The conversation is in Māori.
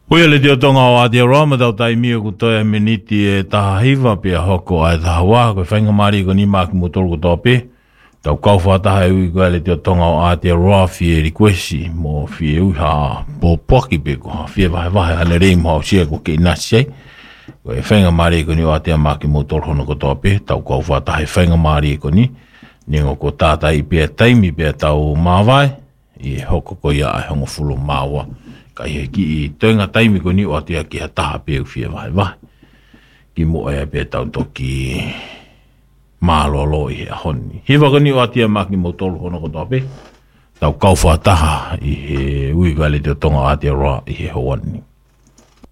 Oi le dio tonga o adia rama tau tai mia ku toi miniti e taha hiva pia hoko ai taha wā koe whainga mari ko ni maki mutoro ko tope. Tau kau whataha e ui koe le dio tonga o adia roa fie rikwesi mo fie ui ha po poki pe ko fie vahe vahe hale reim hao sia ko ke inasi ai. Koe whainga mari ko ni o adia maki mutoro hono ko tope. Tau kau whataha e whainga mari ko ni. Ningo ko tātai pia taimi pia tau mawai. I hoko ko ia ai hongo fulu mawa. Kai he ki I toinga taimi ko ni o atia ki ha taha pēu fia vai vai. Ki mo ea pē tau toki mālolo I he honi. Hiwa ko ni o atia maki mo tolu hono ko tope. Tau kauwha taha I he ui vale te tonga atia roa I he hoani.